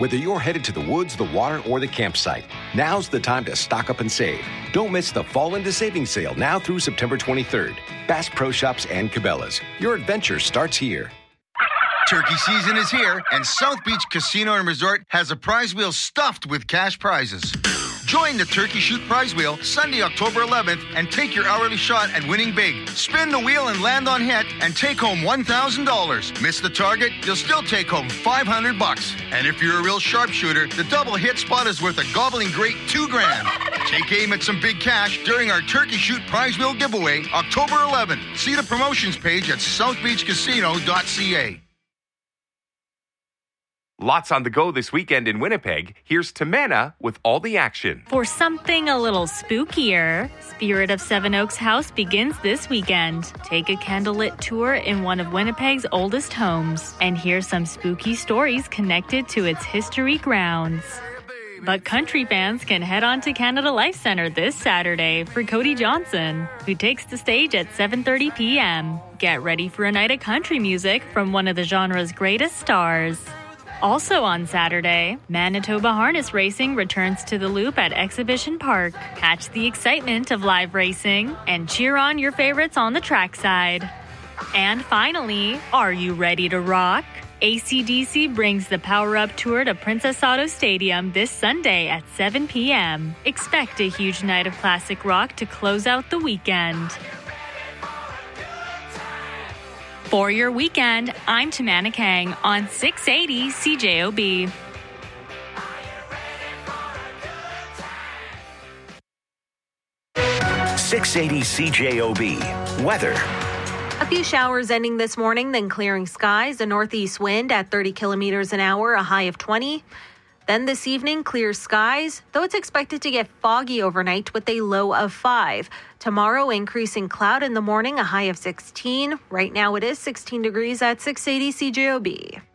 Whether you're headed to the woods, the water, or the campsite, now's the time to stock up and save. Don't miss the Fall into Savings sale now through September 23rd. Bass Pro Shops and Cabela's. Your adventure starts here. Turkey season is here, and South Beach Casino and Resort has a prize wheel stuffed with cash prizes. Join the Turkey Shoot Prize Wheel Sunday, October 11th, and take your hourly shot at winning big. Spin the wheel and land on hit, and take home $1,000. Miss the target, you'll still take home $500. And if you're a real sharpshooter, the double hit spot is worth a gobbling great $2,000. Take aim at some big cash during our Turkey Shoot Prize Wheel giveaway, October 11th. See the promotions page at southbeachcasino.ca. Lots on the go this weekend in Winnipeg. Here's Tamana with all the action. For something a little spookier, Spirit of Seven Oaks House begins this weekend. Take a candlelit tour in one of Winnipeg's oldest homes and hear some spooky stories connected to its history grounds. But country fans can head on to Canada Life Centre this Saturday for Cody Johnson, who takes the stage at 7:30 p.m. Get ready for a night of country music from one of the genre's greatest stars. Also on Saturday, Manitoba Harness Racing returns to the Loop at Exhibition Park. Catch the excitement of live racing and cheer on your favorites on the trackside. And finally, are you ready to rock? AC/DC brings the Power Up Tour to Princess Auto Stadium this Sunday at 7 p.m. Expect a huge night of classic rock to close out the weekend. For your weekend, I'm Tamana Kang on 680 CJOB. .680 CJOB. Weather. A few showers ending this morning, then clearing skies. A northeast wind at 30 kilometers an hour, a high of 20. Then this evening, clear skies, though it's expected to get foggy overnight with a low of 5. Tomorrow, increasing cloud in the morning, a high of 16. Right now it is 16 degrees at 680 CJOB.